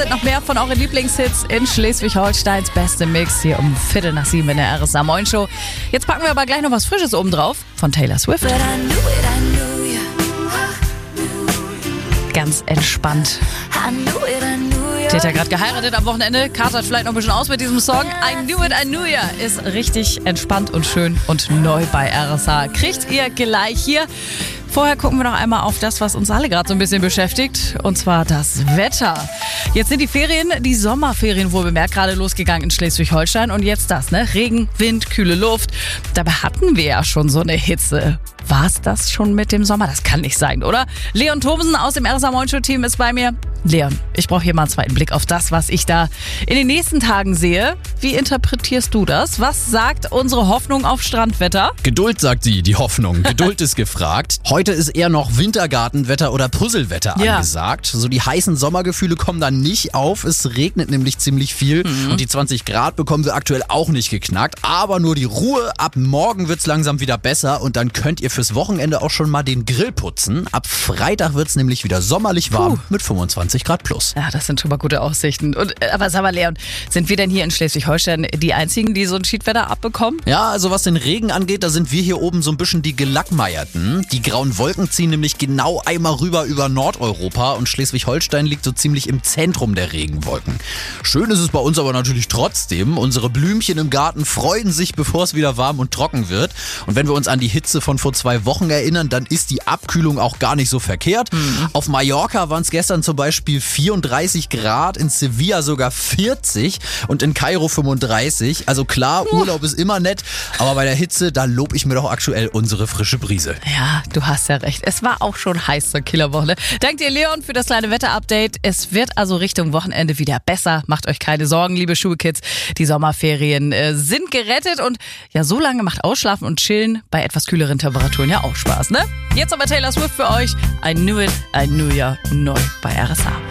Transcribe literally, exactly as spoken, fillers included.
Noch mehr von euren Lieblingshits in Schleswig-Holsteins beste Mix hier um Viertel nach sieben in der R S A Moin Show. Jetzt packen wir aber gleich noch was Frisches oben drauf von Taylor Swift. Ganz entspannt. Die hat ja gerade geheiratet am Wochenende. Katert vielleicht noch ein bisschen aus mit diesem Song. I Knew It, I Knew Ya ist richtig entspannt und schön und neu bei R S A. Kriegt ihr gleich hier. Vorher gucken wir noch einmal auf das, was uns alle gerade so ein bisschen beschäftigt, und zwar das Wetter. Jetzt sind die Ferien, die Sommerferien wohl bemerkt, gerade losgegangen in Schleswig-Holstein und jetzt das, ne? Regen, Wind, kühle Luft. Dabei hatten wir ja schon so eine Hitze. War es das schon mit dem Sommer? Das kann nicht sein, oder? Leon Thomsen aus dem R S A Moin Show Team ist bei mir. Leon, ich brauche hier mal einen zweiten Blick auf das, was ich da in den nächsten Tagen sehe. Wie interpretierst du das? Was sagt unsere Hoffnung auf Strandwetter? Geduld, sagt sie, die Hoffnung. Geduld ist gefragt. Heute ist eher noch Wintergartenwetter oder Puzzlewetter Ja. angesagt. So die heißen Sommergefühle kommen da nicht auf. Es regnet nämlich ziemlich viel. Mhm. Und die zwanzig Grad bekommen wir aktuell auch nicht geknackt. Aber nur die Ruhe. Ab morgen wird's langsam wieder besser. Und dann könnt ihr fürs Wochenende auch schon mal den Grill putzen. Ab Freitag wird's nämlich wieder sommerlich warm Puh. mit fünfundzwanzig Grad plus. Ja, das sind schon mal gute Aussichten. Und, äh, aber sag mal, Leon, sind wir denn hier in Schleswig-Holstein die Einzigen, die so ein Schiedwetter abbekommen? Ja, also was den Regen angeht, da sind wir hier oben so ein bisschen die Gelackmeierten. Die grauen Wolken ziehen nämlich genau einmal rüber über Nordeuropa und Schleswig-Holstein liegt so ziemlich im Zentrum der Regenwolken. Schön ist es bei uns aber natürlich trotzdem. Unsere Blümchen im Garten freuen sich, bevor es wieder warm und trocken wird. Und wenn wir uns an die Hitze von vor zwei Wochen erinnern, dann ist die Abkühlung auch gar nicht so verkehrt. Mhm. Auf Mallorca waren es gestern zum Beispiel vierunddreißig Grad, in Sevilla sogar vierzig und in Kairo fünfunddreißig. Also klar, Urlaub ist immer nett, aber bei der Hitze, da lob ich mir doch aktuell unsere frische Brise. Ja, du hast ja recht. Es war auch schon heiß zur Killerwoche. Dank dir, Leon, für das kleine Wetterupdate. Es wird also Richtung Wochenende wieder besser. Macht euch keine Sorgen, liebe Schulkids. Die Sommerferien äh, sind gerettet und ja, so lange macht Ausschlafen und Chillen bei etwas kühleren Temperaturen ja auch Spaß, ne? Jetzt aber Taylor Swift für euch. I Knew It, I Knew Ya, neu bei R S A.